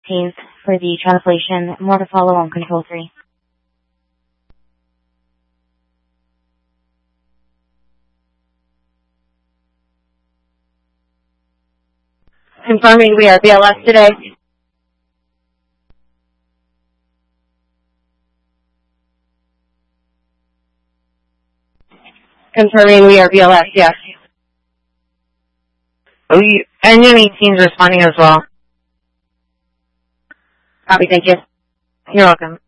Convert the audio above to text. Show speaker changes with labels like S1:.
S1: 18th for the translation. More to follow on Control 3.
S2: Confirming we are BLS today. Confirming we are BLS, yes.
S3: Engine 18 is responding as well.
S2: Copy, thank you.
S3: You're welcome.